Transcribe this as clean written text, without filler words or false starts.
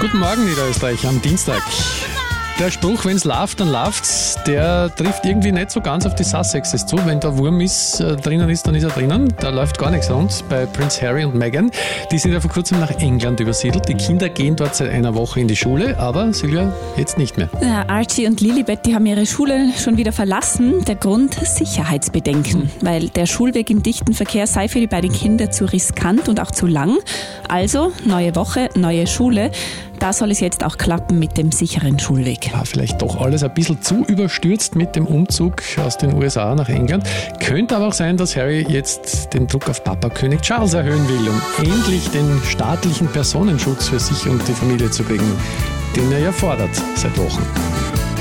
Guten Morgen, Niederösterreich, am Dienstag. Der Spruch, wenn es läuft, dann läuft's, der trifft irgendwie nicht so ganz auf die Sussexes zu. Wenn der Wurm drinnen ist, dann ist er drinnen. Da läuft gar nichts rund bei Prince Harry und Meghan. Die sind ja vor kurzem nach England übersiedelt. Die Kinder gehen dort seit einer Woche in die Schule, aber Silvia, jetzt nicht mehr. Ja, Archie und Lilibet, die haben ihre Schule schon wieder verlassen. Der Grund: Sicherheitsbedenken. Weil der Schulweg im dichten Verkehr sei für die beiden Kinder zu riskant und auch zu lang. Also, neue Woche, neue Schule. Da soll es jetzt auch klappen mit dem sicheren Schulweg. Ja, vielleicht doch alles ein bisschen zu überstürzt mit dem Umzug aus den USA nach England. Könnte aber auch sein, dass Harry jetzt den Druck auf Papa König Charles erhöhen will, um endlich den staatlichen Personenschutz für sich und die Familie zu kriegen, den er ja fordert seit Wochen.